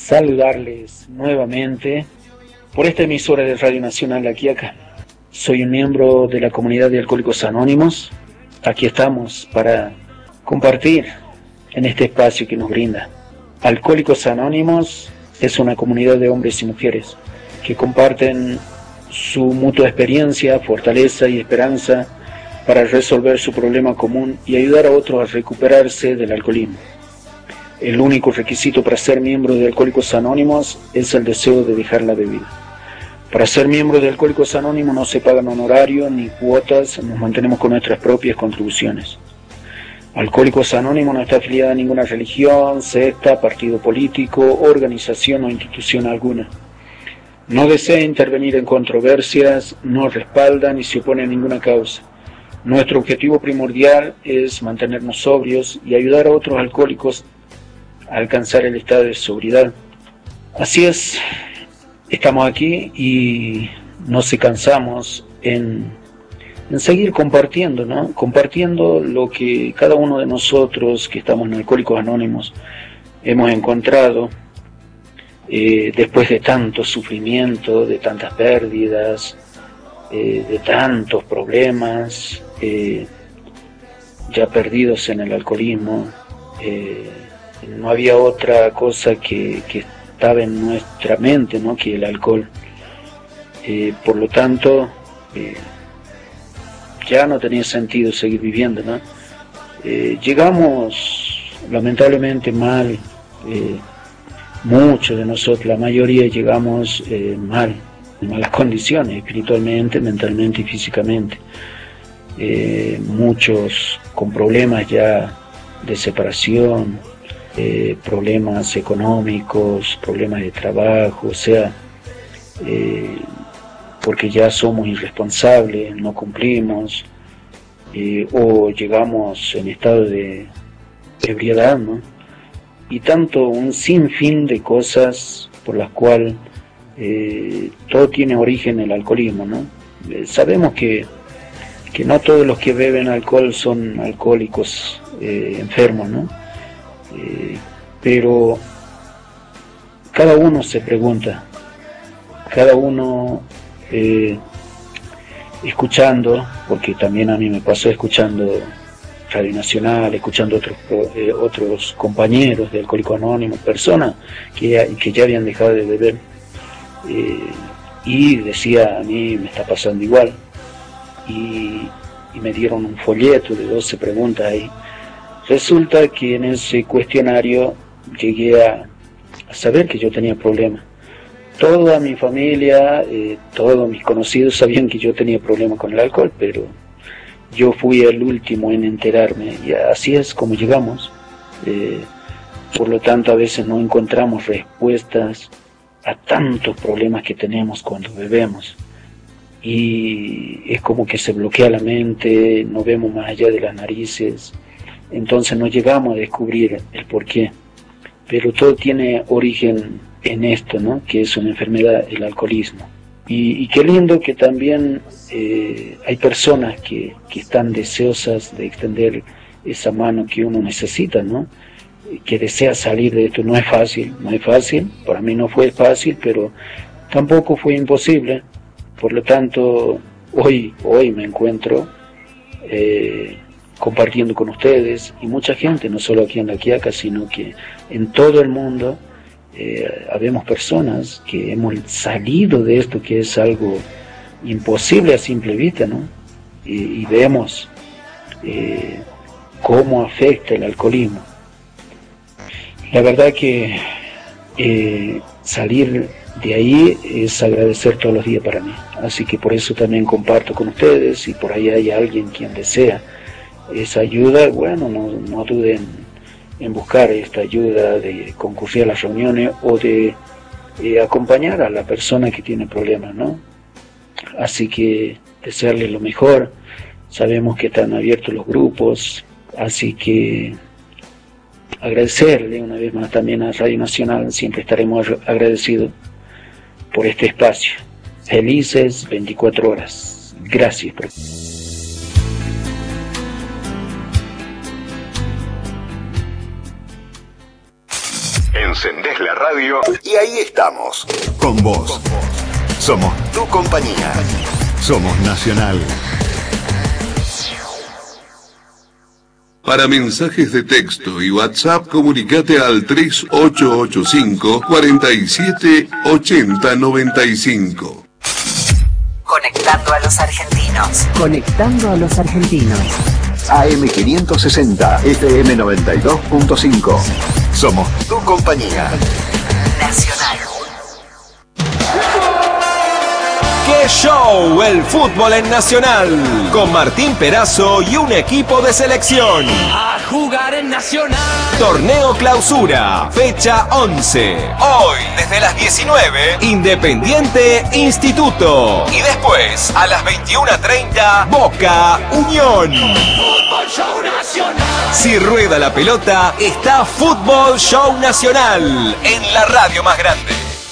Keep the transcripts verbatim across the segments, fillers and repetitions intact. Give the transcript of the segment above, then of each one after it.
saludarles nuevamente por esta emisora de Radio Nacional La Quiaca. Soy un miembro de la comunidad de Alcohólicos Anónimos. Aquí estamos para compartir en este espacio que nos brinda. Alcohólicos Anónimos es una comunidad de hombres y mujeres que comparten su mutua experiencia, fortaleza y esperanza para resolver su problema común y ayudar a otros a recuperarse del alcoholismo. El único requisito para ser miembro de Alcohólicos Anónimos es el deseo de dejar la bebida. Para ser miembro de Alcohólicos Anónimos no se pagan honorarios ni cuotas, nos mantenemos con nuestras propias contribuciones. Alcohólicos Anónimos no está afiliada a ninguna religión, secta, partido político, organización o institución alguna. No desea intervenir en controversias, no respalda ni se opone a ninguna causa. Nuestro objetivo primordial es mantenernos sobrios y ayudar a otros alcohólicos a alcanzar el estado de sobriedad. Así es, estamos aquí y no se cansamos en, en seguir compartiendo, ¿no? Compartiendo lo que cada uno de nosotros que estamos en Alcohólicos Anónimos hemos encontrado eh, después de tanto sufrimiento, de tantas pérdidas, eh, de tantos problemas, eh, ya perdidos en el alcoholismo. Eh, no había otra cosa que, que estaba en nuestra mente, ¿no?, que el alcohol. Eh, por lo tanto, eh, ya no tenía sentido seguir viviendo, ¿no? Eh, llegamos lamentablemente mal, eh, muchos de nosotros, la mayoría llegamos eh, mal, en malas condiciones, espiritualmente, mentalmente y físicamente. Eh, muchos con problemas ya de separación, eh, problemas económicos, problemas de trabajo, o sea, eh, porque ya somos irresponsables, no cumplimos, eh, o llegamos en estado de ebriedad, ¿no? Y tanto un sinfín de cosas por las cuales eh, todo tiene origen en el alcoholismo, ¿no? Eh, sabemos que que no todos los que beben alcohol son alcohólicos eh, enfermos, ¿no? Eh, pero cada uno se pregunta, cada uno eh, escuchando, porque también a mí me pasó escuchando Radio Nacional, escuchando otros eh, otros compañeros de Alcohólicos Anónimos, personas que, que ya habían dejado de beber, eh, y decía, a mí me está pasando igual. Y, y me dieron un folleto de doce preguntas ahí. Resulta que en ese cuestionario llegué a, a saber que yo tenía problemas. Toda mi familia, eh, todos mis conocidos sabían que yo tenía problemas con el alcohol, pero yo fui el último en enterarme, y así es como llegamos. Eh, por lo tanto, a veces no encontramos respuestas a tantos problemas que tenemos cuando bebemos. Y es como que se bloquea la mente, no vemos más allá de las narices, entonces no llegamos a descubrir el porqué. Pero todo tiene origen en esto, ¿no?, que es una enfermedad, el alcoholismo. Y, y qué lindo que también eh, hay personas que, que están deseosas de extender esa mano que uno necesita, ¿no?, que desea salir de esto. No es fácil, no es fácil, para mí no fue fácil, pero tampoco fue imposible. Por lo tanto, hoy, hoy me encuentro eh, compartiendo con ustedes y mucha gente, no solo aquí en La Quiaca, sino que en todo el mundo, eh, habemos personas que hemos salido de esto, que es algo imposible a simple vista, ¿no? Y, y vemos eh, cómo afecta el alcoholismo. La verdad que eh, salir de ahí es agradecer todos los días para mí, así que por eso también comparto con ustedes. Si por ahí hay alguien quien desea esa ayuda, bueno, no, no duden en buscar esta ayuda, de concurrir a las reuniones o de eh, acompañar a la persona que tiene problemas, ¿no? Así que desearles lo mejor. Sabemos que están abiertos los grupos, así que agradecerle una vez más también a Radio Nacional. Siempre estaremos agradecidos por este espacio. Felices veinticuatro horas. Gracias por... En Encendés la radio y ahí estamos. Con vos. Somos tu compañía. Somos Nacional. Para mensajes de texto y WhatsApp, comunicate al tres ocho ocho cinco, cuatro siete, ocho cero nueve cinco. Conectando a los argentinos. Conectando a los argentinos. A M quinientos sesenta, F M noventa y dos punto cinco. Somos tu compañía. Nacional. ¡Qué show! El fútbol en Nacional. Con Martín Perazo y un equipo de selección. A jugar en Nacional. Torneo Clausura, fecha once. Hoy, desde las diecinueve, Independiente Instituto. Y después, a las veintiuna treinta, Boca Unión. Fútbol Show Nacional. Si rueda la pelota, está Fútbol Show Nacional. En la radio más grande.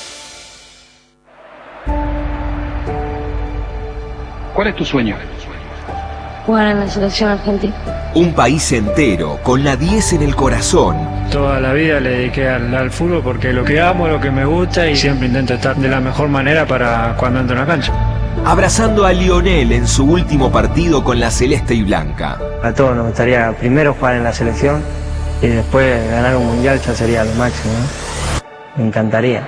¿Cuál es tu sueño? Jugar en la selección argentina. Un país entero, con la diez en el corazón. Toda la vida le dediqué al, al fútbol porque lo que amo, lo que me gusta y siempre intento estar de la mejor manera para cuando entro en la cancha. Abrazando a Lionel en su último partido con la celeste y blanca. A todos nos gustaría primero jugar en la selección y después ganar un mundial, ya sería lo máximo, ¿no? Me encantaría.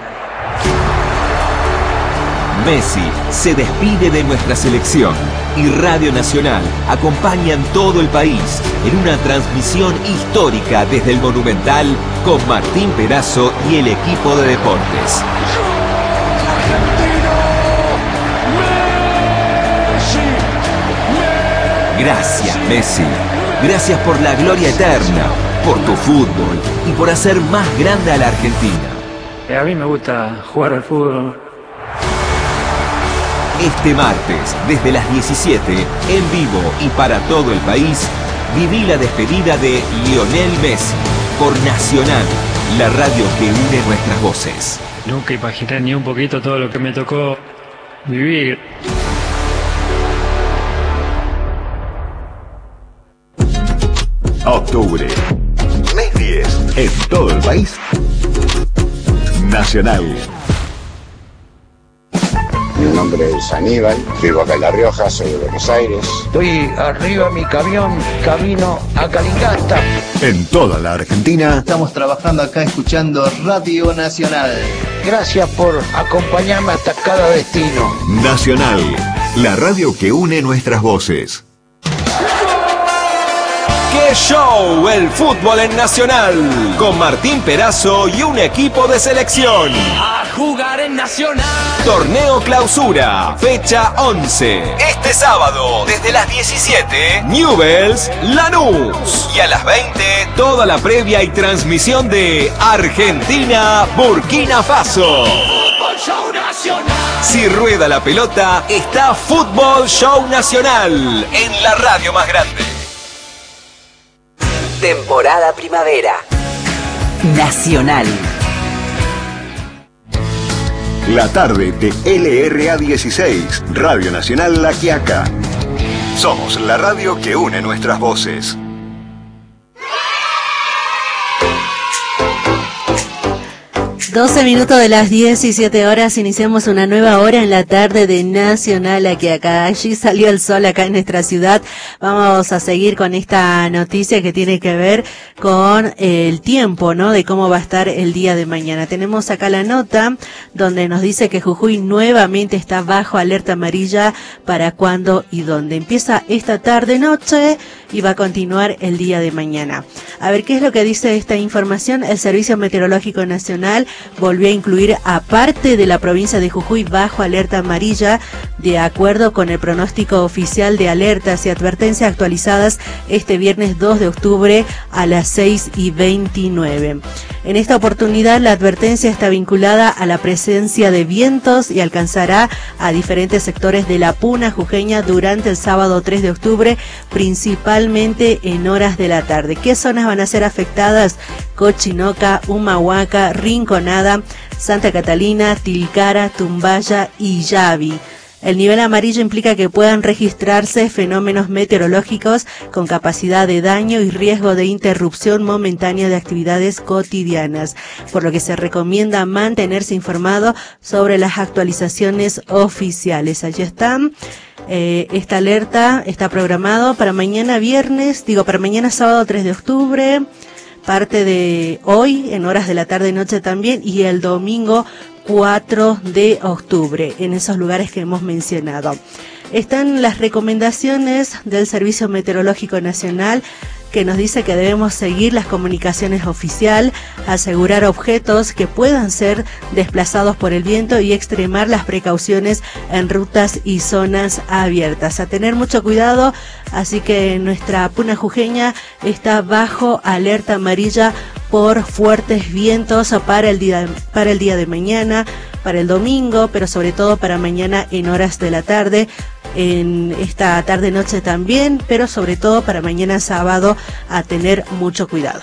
Messi se despide de nuestra selección y Radio Nacional acompaña en todo el país en una transmisión histórica desde el Monumental con Martín Perazo y el equipo de deportes. Gracias, Messi. Gracias por la gloria eterna, por tu fútbol y por hacer más grande a la Argentina. A mí me gusta jugar al fútbol. Este martes, desde las diecisiete, en vivo y para todo el país, viví la despedida de Lionel Messi por Nacional, la radio que une nuestras voces. Nunca imaginé ni un poquito todo lo que me tocó vivir. Octubre. Mes diez. En todo el país. Nacional. Mi nombre es Aníbal, vivo acá en La Rioja, soy de Buenos Aires. Estoy arriba de mi camión, camino a Calingasta. En toda la Argentina. Estamos trabajando acá escuchando Radio Nacional. Gracias por acompañarme hasta cada destino. Nacional, la radio que une nuestras voces. ¡Qué show! El fútbol en Nacional. Con Martín Perazo y un equipo de selección. A jugar en Nacional. Torneo Clausura, fecha once. Este sábado, desde las diecisiete, Newell's Lanús. Y a las veinte, toda la previa y transmisión de Argentina, Burkina Faso. Fútbol Show Nacional. Si rueda la pelota, está Fútbol Show Nacional. En la radio más grande. Temporada primavera. Nacional. La tarde de L R A dieciséis, Radio Nacional La Quiaca. Somos la radio que une nuestras voces. doce minutos de las diecisiete horas, iniciamos una nueva hora en la tarde de Nacional, aquí acá, allí salió el sol acá en nuestra ciudad. Vamos a seguir con esta noticia que tiene que ver con el tiempo, ¿no? De cómo va a estar el día de mañana. Tenemos acá la nota donde nos dice que Jujuy nuevamente está bajo alerta amarilla para cuándo y dónde. Empieza esta tarde noche y va a continuar el día de mañana. A ver, ¿qué es lo que dice esta información? El Servicio Meteorológico Nacional volvió a incluir a parte de la provincia de Jujuy bajo alerta amarilla, de acuerdo con el pronóstico oficial de alertas y advertencias actualizadas este viernes dos de octubre a las seis y veintinueve. En esta oportunidad, la advertencia está vinculada a la presencia de vientos y alcanzará a diferentes sectores de la Puna jujeña durante el sábado tres de octubre, principalmente en horas de la tarde. ¿Qué zonas van a ser afectadas? Cochinoca, Humahuaca, Rinconada, Santa Catalina, Tilcara, Tumbaya y Yavi. El nivel amarillo implica que puedan registrarse fenómenos meteorológicos con capacidad de daño y riesgo de interrupción momentánea de actividades cotidianas, por lo que se recomienda mantenerse informado sobre las actualizaciones oficiales. Allí están. Eh, esta alerta está programado para mañana viernes, digo, para mañana sábado tres de octubre, parte de hoy, en horas de la tarde y noche también, y el domingo cuatro de octubre, en esos lugares que hemos mencionado. Están las recomendaciones del Servicio Meteorológico Nacional, que nos dice que debemos seguir las comunicaciones oficial, asegurar objetos que puedan ser desplazados por el viento y extremar las precauciones en rutas y zonas abiertas. A tener mucho cuidado, así que nuestra Puna Jujeña está bajo alerta amarilla por fuertes vientos para el día, para el día de mañana, para el domingo, pero sobre todo para mañana en horas de la tarde, en esta tarde-noche también, pero sobre todo para mañana sábado, a tener mucho cuidado.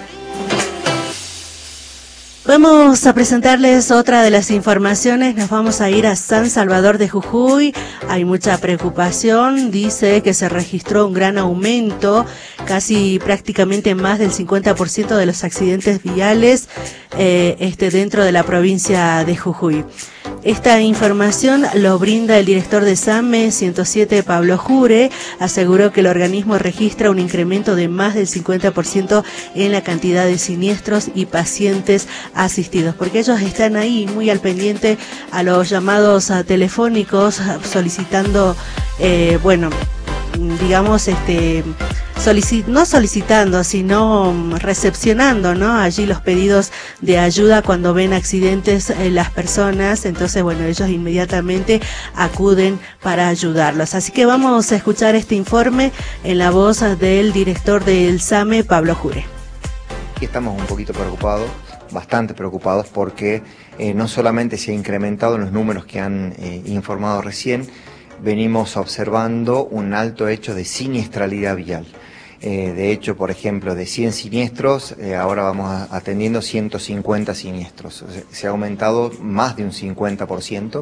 Vamos a presentarles otra de las informaciones. Nos vamos a ir a San Salvador de Jujuy. Hay mucha preocupación. Dice que se registró un gran aumento, casi prácticamente más del cincuenta por ciento de los accidentes viales eh, este, dentro de la provincia de Jujuy. Esta información lo brinda el director de SAME ciento siete, Pablo Jure. Aseguró que el organismo registra un incremento de más del cincuenta por ciento en la cantidad de siniestros y pacientes asistidos, porque ellos están ahí muy al pendiente a los llamados a telefónicos solicitando, eh, bueno, digamos, este... Solici- no solicitando, sino recepcionando, ¿no? Allí los pedidos de ayuda cuando ven accidentes en las personas. Entonces, bueno, ellos inmediatamente acuden para ayudarlos. Así que vamos a escuchar este informe en la voz del director del SAME, Pablo Jure. Estamos un poquito preocupados, bastante preocupados, porque eh, no solamente se ha incrementado en los números que han eh, informado recién, venimos observando un alto hecho de siniestralidad vial. Eh, de hecho, por ejemplo, de cien siniestros, eh, ahora vamos a, atendiendo ciento cincuenta siniestros. O sea, se ha aumentado más de un cincuenta por ciento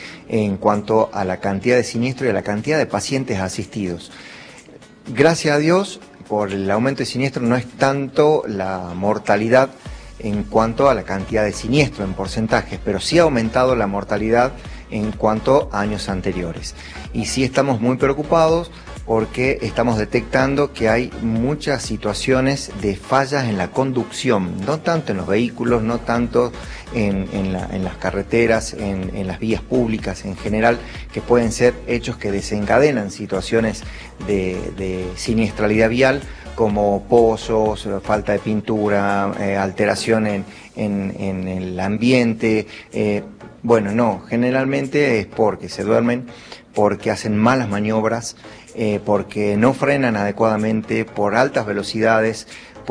en cuanto a la cantidad de siniestros y a la cantidad de pacientes asistidos. Gracias a Dios, por el aumento de siniestros no es tanto la mortalidad en cuanto a la cantidad de siniestros en porcentajes, pero sí ha aumentado la mortalidad en cuanto a años anteriores. Y sí estamos muy preocupados porque estamos detectando que hay muchas situaciones de fallas en la conducción, no tanto en los vehículos, no tanto en, en, la, en las carreteras, en, en las vías públicas en general, que pueden ser hechos que desencadenan situaciones de, de siniestralidad vial, como pozos, falta de pintura, eh, alteración en, en, en el ambiente. Eh, bueno, no, generalmente es porque se duermen, porque hacen malas maniobras, eh, porque no frenan adecuadamente, por altas velocidades,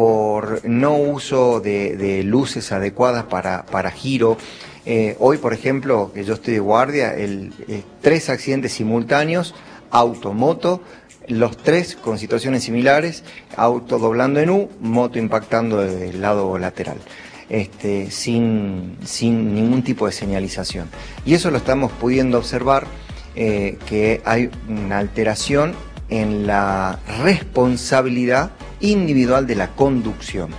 por no uso de, de luces adecuadas para, para giro. Eh, hoy, por ejemplo, que yo estoy de guardia, el, eh, tres accidentes simultáneos, auto, moto, los tres con situaciones similares, auto doblando en U, moto impactando del lado lateral, este, sin, sin ningún tipo de señalización. Y eso lo estamos pudiendo observar, eh, que hay una alteración en la responsabilidad individual de la conducción.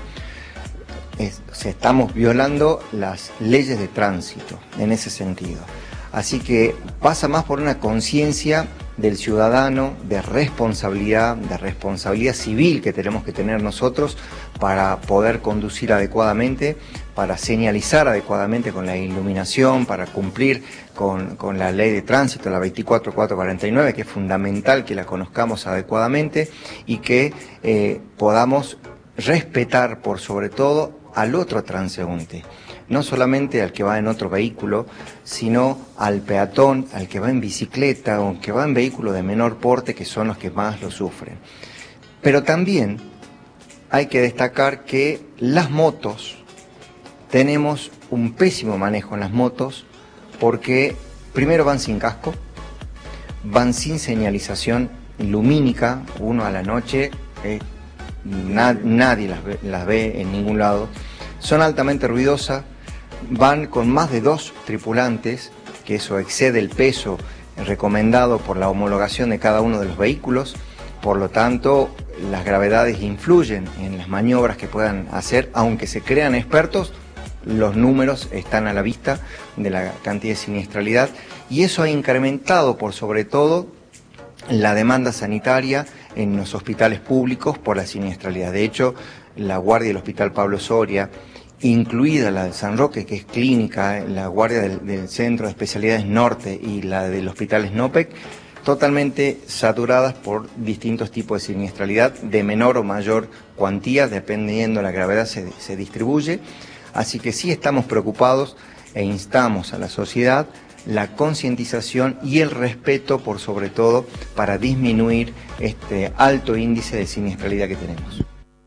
Es, o sea, estamos violando las leyes de tránsito en ese sentido. Así que pasa más por una conciencia del ciudadano, de responsabilidad, de responsabilidad civil que tenemos que tener nosotros para poder conducir adecuadamente, para señalizar adecuadamente con la iluminación, para cumplir con, con la ley de tránsito, la veinticuatro mil cuatrocientos cuarenta y nueve, que es fundamental que la conozcamos adecuadamente y que eh, podamos respetar por sobre todo al otro transeúnte. No solamente al que va en otro vehículo, sino al peatón, al que va en bicicleta o que va en vehículo de menor porte, que son los que más lo sufren. Pero también hay que destacar que las motos, tenemos un pésimo manejo en las motos, porque primero van sin casco, van sin señalización lumínica, uno a la noche, eh, na- nadie las ve, las ve en ningún lado, son altamente ruidosas, van con más de dos tripulantes, que eso excede el peso recomendado por la homologación de cada uno de los vehículos. Por lo tanto, las gravedades influyen en las maniobras que puedan hacer, aunque se crean expertos, los números están a la vista de la cantidad de siniestralidad, y eso ha incrementado por sobre todo la demanda sanitaria en los hospitales públicos por la siniestralidad. De hecho, la guardia del Hospital Pablo Soria, incluida la de San Roque, que es clínica, la guardia del, del Centro de Especialidades Norte y la del Hospital Snopec, totalmente saturadas por distintos tipos de siniestralidad, de menor o mayor cuantía, dependiendo de la gravedad se, se distribuye. Así que sí estamos preocupados e instamos a la sociedad la concientización y el respeto por sobre todo para disminuir este alto índice de siniestralidad que tenemos.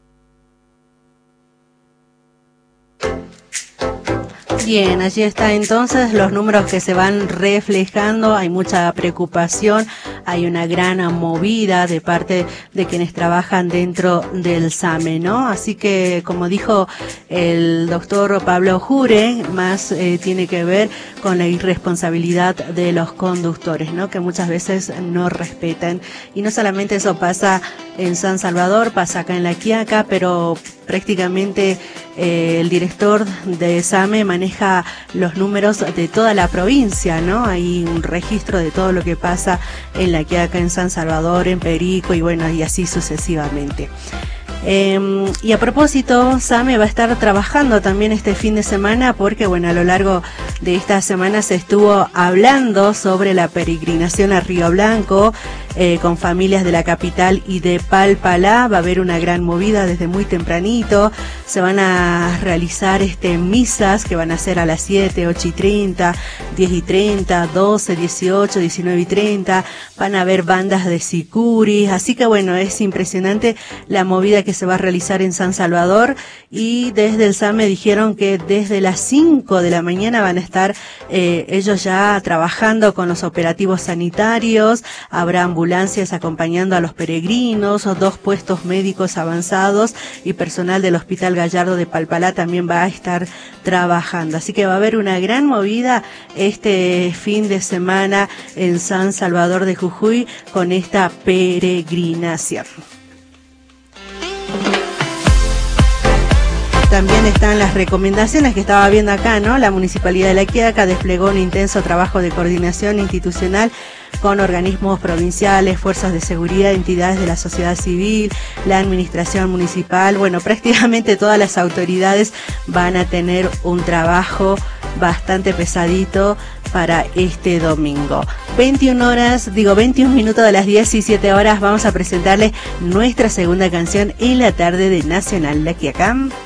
Bien, allí está entonces los números que se van reflejando, hay mucha preocupación, hay una gran movida de parte de quienes trabajan dentro del SAME, ¿no? Así que, como dijo el doctor Pablo Jure, más eh, tiene que ver con la irresponsabilidad de los conductores, ¿no? Que muchas veces no respetan. Y no solamente eso pasa en San Salvador, pasa acá en La Quiaca, pero prácticamente eh, el director de SAME maneja los números de toda la provincia, ¿no? Hay un registro de todo lo que pasa en La Quiaca, en San Salvador, en Perico y bueno, y así sucesivamente. Eh, y a propósito, SAME va a estar trabajando también este fin de semana porque, bueno, a lo largo de esta semana se estuvo hablando sobre la peregrinación a Río Blanco eh, con familias de la capital y de Palpalá. Va a haber una gran movida desde muy tempranito. Se van a realizar este misas que van a ser a las siete, ocho y treinta, diez y treinta, doce, dieciocho, diecinueve y treinta. Van a haber bandas de sicuris. Así que, bueno, es impresionante la movida que se va a realizar en San Salvador, y desde el SAME dijeron que desde las cinco de la mañana van a estar eh, ellos ya trabajando con los operativos sanitarios. Habrá ambulancias acompañando a los peregrinos, dos puestos médicos avanzados y personal del Hospital Gallardo de Palpalá también va a estar trabajando. Así que va a haber una gran movida este fin de semana en San Salvador de Jujuy con esta peregrinación. También están las recomendaciones que estaba viendo acá, ¿no? La Municipalidad de La Quiaca desplegó un intenso trabajo de coordinación institucional con organismos provinciales, fuerzas de seguridad, entidades de la sociedad civil, la administración municipal. Bueno, prácticamente todas las autoridades van a tener un trabajo bastante pesadito para este domingo. veintiuna horas, digo veintiún minutos de las diecisiete horas, vamos a presentarles nuestra segunda canción en la tarde de Nacional La Quiaca.